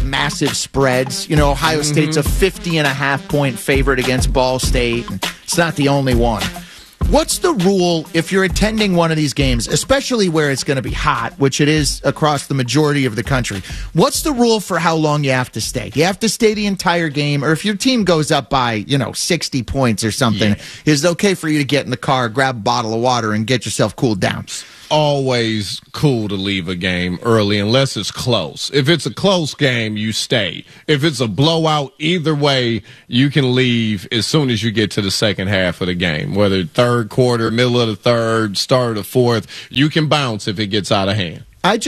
massive spreads. Ohio State's a 50.5-point favorite against Ball State. It's not the only one. What's the rule if you're attending one of these games, especially where it's going to be hot, which it is across the majority of the country? What's the rule for how long you have to stay? Do you have to stay the entire game? Or if your team goes up by, 60 points or something, is it okay for you to get in the car, grab a bottle of water, and get yourself cooled down? Always cool to leave a game early unless it's close. If it's a close game, you stay. If it's a blowout, either way, you can leave as soon as you get to the second half of the game, whether third quarter, middle of the third, start of the fourth. You can bounce if it gets out of hand.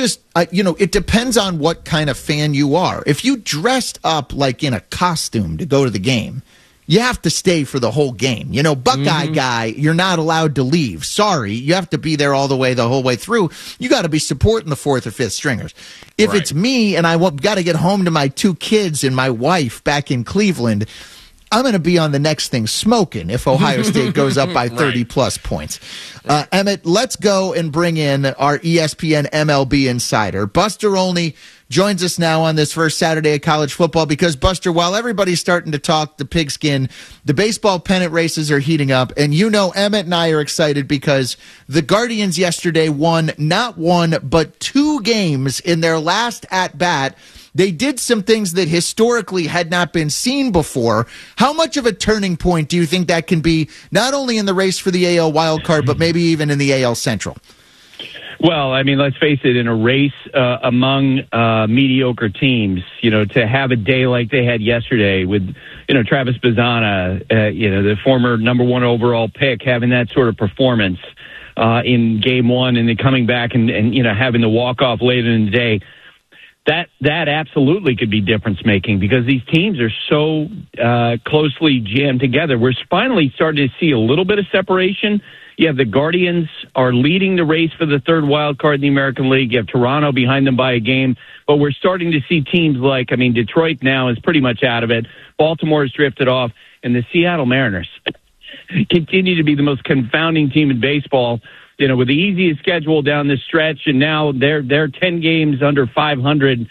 It depends on what kind of fan you are. If you dressed up like in a costume to go to the game, you have to stay for the whole game. Buckeye guy, you're not allowed to leave. Sorry, you have to be there all the whole way through. You got to be supporting the fourth or fifth stringers. If it's me and I got to get home to my 2 kids and my wife back in Cleveland, I'm going to be on the next thing smoking if Ohio State goes up by 30-plus points. Emmett, let's go and bring in our ESPN MLB insider. Buster Olney joins us now on this first Saturday of college football because, Buster, while everybody's starting to talk the pigskin, the baseball pennant races are heating up. And Emmett and I are excited because the Guardians yesterday won not 1 but 2 games in their last at-bat. They did some things that historically had not been seen before. How much of a turning point do you think that can be, not only in the race for the AL wildcard, but maybe even in the AL Central? Well, let's face it, in a race among mediocre teams, to have a day like they had yesterday with, Travis Bazzana, the former number 1 overall pick, having that sort of performance in game 1 and then coming back and having the walk-off later in the day, that absolutely could be difference-making because these teams are so closely jammed together. We're finally starting to see a little bit of separation. You have the Guardians are leading the race for the third wild card in the American League. You have Toronto behind them by a game. But we're starting to see teams like, Detroit now is pretty much out of it. Baltimore has drifted off. And the Seattle Mariners continue to be the most confounding team in baseball, with the easiest schedule down the stretch. And now they're 10 games under 500.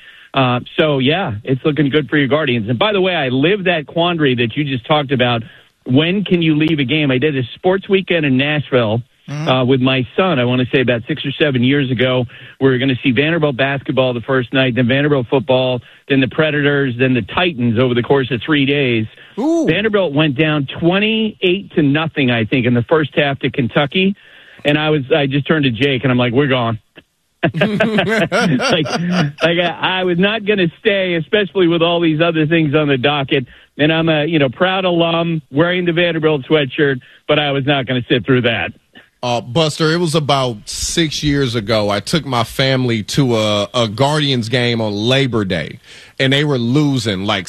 It's looking good for your Guardians. And by the way, I live that quandary that you just talked about. When can you leave a game? I did a sports weekend in Nashville with my son, I want to say about 6 or 7 years ago. We were going to see Vanderbilt basketball the first night, then Vanderbilt football, then the Predators, then the Titans over the course of 3 days. Ooh. Vanderbilt went down 28-0, I think, in the first half to Kentucky. And I just turned to Jake, and I'm like, we're gone. I was not going to stay, especially with all these other things on the docket. And I'm a proud alum wearing the Vanderbilt sweatshirt, but I was not going to sit through that. Buster, it was about 6 years ago. I took my family to a Guardians game on Labor Day, and they were losing like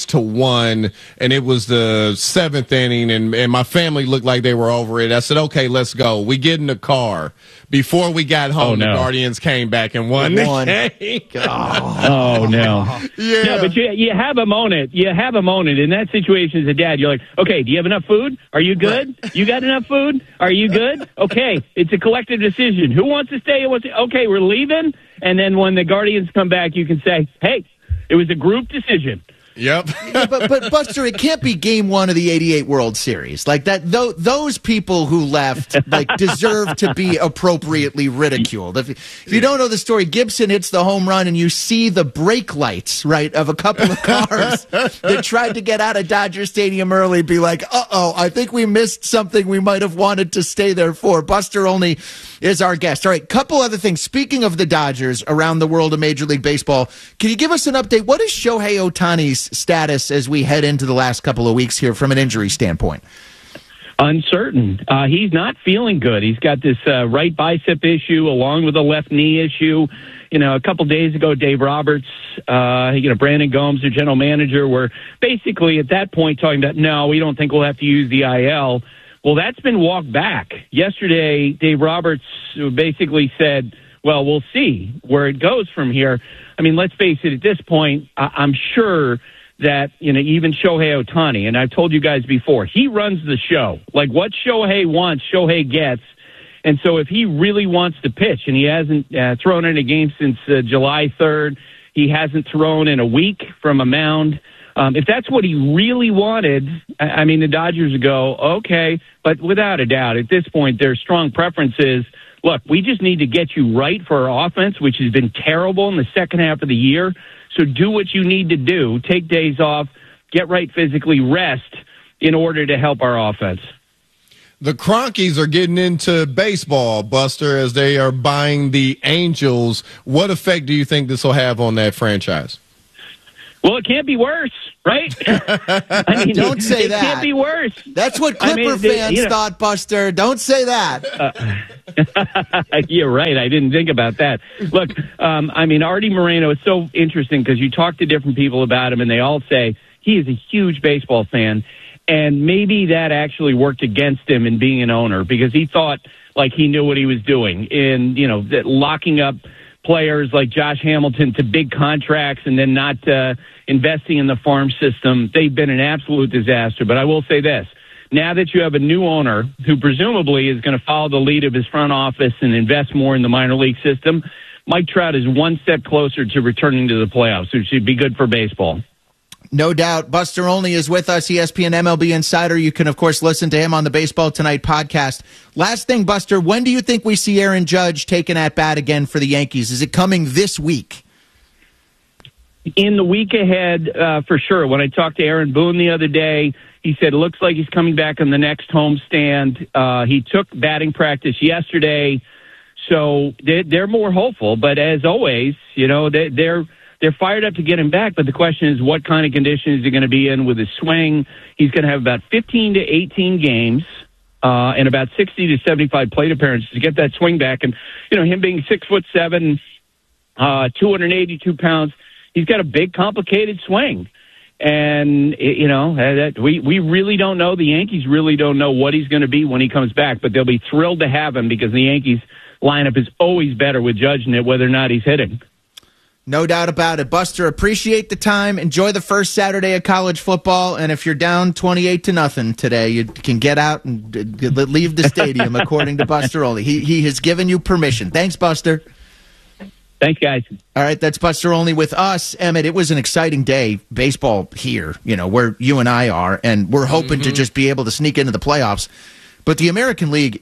6-1, and it was the 7th inning, and my family looked like they were over it. I said, okay, let's go. We get in the car. Before we got home, the Guardians came back and won the game. Oh, no. Yeah. No, but you have a moment. You have a moment. In that situation as a dad, you're like, okay, do you have enough food? Are you good? Right. You got enough food? Are you good? Okay, it's a collective decision. Who wants to stay? Okay, we're leaving. And then when the Guardians come back, you can say, hey, it was a group decision. Yep. but Buster, it can't be game 1 of the '88 World Series like that. Those people who left deserve to be appropriately ridiculed. If you don't know the story, Gibson hits the home run, and you see the brake lights of a couple of cars that tried to get out of Dodger Stadium early. Be like, I think we missed something we might have wanted to stay there for. Buster Olney is our guest. All right, couple other things. Speaking of the Dodgers around the world of Major League Baseball, can you give us an update? What is Shohei Ohtani's status as we head into the last couple of weeks here from an injury standpoint? Uncertain. He's not feeling good. He's got this right bicep issue along with a left knee issue. A couple days ago, Dave Roberts, Brandon Gomes, their general manager, were basically at that point talking about, no, we don't think we'll have to use the IL. Well, that's been walked back. Yesterday, Dave Roberts basically said, well, we'll see where it goes from here. Let's face it, at this point, I'm sure that, even Shohei Ohtani, and I've told you guys before, he runs the show. Like what Shohei wants, Shohei gets. And so if he really wants to pitch, and he hasn't thrown in a game since July 3rd, he hasn't thrown in a week from a mound. If that's what he really wanted, I mean, the Dodgers would go, okay, but without a doubt, at this point, their strong preference is, look, we just need to get you right for our offense, which has been terrible in the second half of the year. So do what you need to do. Take days off, get right physically, rest in order to help our offense. The Cronkies are getting into baseball, Buster, as they are buying the Angels. What effect do you think this will have on that franchise? Well, it can't be worse, right? I mean, don't say that. It can't be worse. That's what Clipper fans thought, Buster. Don't say that. You're right. I didn't think about that. Look, I mean, Artie Moreno is so interesting because you talk to different people about him, and they all say he is a huge baseball fan, and maybe that actually worked against him in being an owner because he thought like he knew what he was doing in, locking up players like Josh Hamilton to big contracts and then not investing in the farm system. They've been an absolute disaster. But I will say this. Now that you have a new owner who presumably is going to follow the lead of his front office and invest more in the minor league system, Mike Trout is one step closer to returning to the playoffs, which should be good for baseball. No doubt. Buster Olney is with us, ESPN MLB Insider. You can, of course, listen to him on the Baseball Tonight podcast. Last thing, Buster, when do you think we see Aaron Judge taking at bat again for the Yankees? Is it coming this week? In the week ahead, for sure. When I talked to Aaron Boone the other day, he said it looks like he's coming back on the next homestand. He took batting practice yesterday, so they're more hopeful. But as always, they're fired up to get him back, but the question is what kind of condition is he going to be in with his swing? He's going to have about 15 to 18 games and about 60 to 75 plate appearances to get that swing back. And, him being 6'7", 282 pounds, he's got a big, complicated swing. And, we really don't know. The Yankees really don't know what he's going to be when he comes back, but they'll be thrilled to have him because the Yankees lineup is always better with Judge in it, whether or not he's hitting. No doubt about it. Buster, appreciate the time. Enjoy the first Saturday of college football. And if you're down 28-0 today, you can get out and leave the stadium, according to Buster Olney. He has given you permission. Thanks, Buster. Thanks, guys. All right, that's Buster Olney with us. Emmett, it was an exciting day, baseball here, where you and I are, and we're hoping to just be able to sneak into the playoffs. But the American League,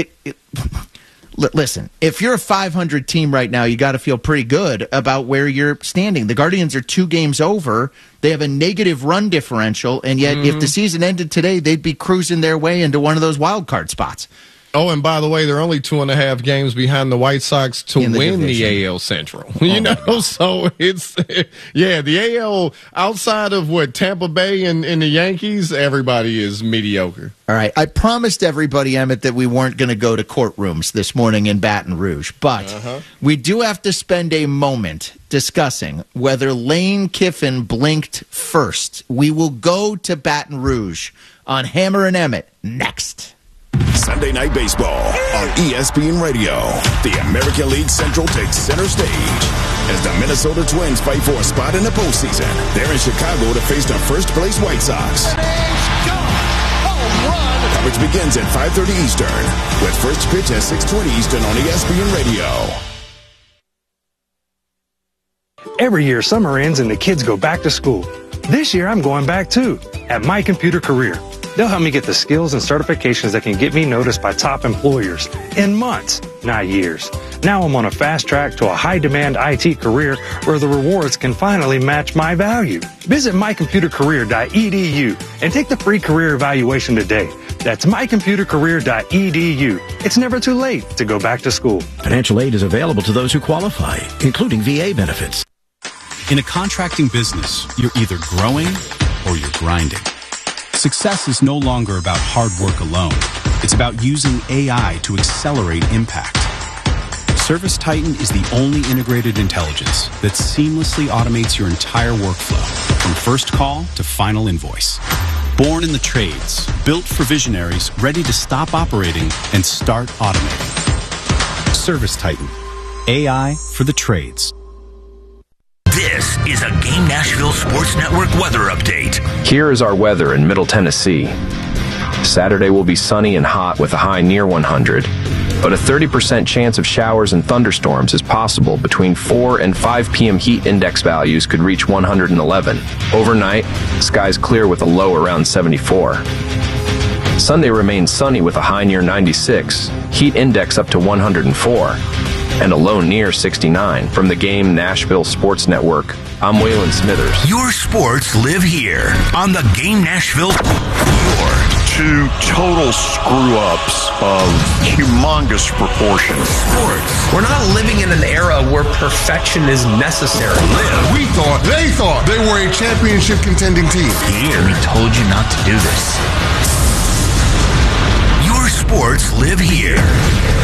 listen, if you're a 500 team right now, you got to feel pretty good about where you're standing. The Guardians are 2 games over. They have a negative run differential, and yet if the season ended today, they'd be cruising their way into one of those wild card spots. Oh, and by the way, they're only 2.5 games behind the White Sox to win the AL Central. So it's, the AL, outside of Tampa Bay and the Yankees, everybody is mediocre. All right. I promised everybody, Emmett, that we weren't going to go to courtrooms this morning in Baton Rouge, but we do have to spend a moment discussing whether Lane Kiffin blinked first. We will go to Baton Rouge on Hammer and Emmett next. Sunday Night Baseball on ESPN Radio. The American League Central takes center stage as the Minnesota Twins fight for a spot in the postseason. They're in Chicago to face the first-place White Sox. Coverage begins at 5:30 Eastern with first pitch at 6:20 Eastern on ESPN Radio. Every year, summer ends and the kids go back to school. This year, I'm going back too at My Computer Career. They'll help me get the skills and certifications that can get me noticed by top employers in months, not years. Now I'm on a fast track to a high-demand IT career where the rewards can finally match my value. Visit mycomputercareer.edu and take the free career evaluation today. That's mycomputercareer.edu. It's never too late to go back to school. Financial aid is available to those who qualify, including VA benefits. In a contracting business, you're either growing or you're grinding. Success is no longer about hard work alone. It's about using AI to accelerate impact. ServiceTitan is the only integrated intelligence that seamlessly automates your entire workflow, from first call to final invoice. Born in the trades, built for visionaries ready to stop operating and start automating. ServiceTitan, AI for the trades. This is a Game Nashville Sports Network weather update. Here is our weather in Middle Tennessee. Saturday will be sunny and hot with a high near 100. but a 30% chance of showers and thunderstorms is possible. Between 4 and 5 p.m. heat index values could reach 111. Overnight, skies clear with a low around 74. Sunday remains sunny with a high near 96, heat index up to 104, and a low near 69. From the Game Nashville Sports Network, I'm Waylon Smithers. Your sports live here on the Game Nashville. Two total screw-ups of humongous proportions. Sports. We're not living in an era where perfection is necessary. They thought they were a championship contending team. Here, we told you not to do this. Your sports live here.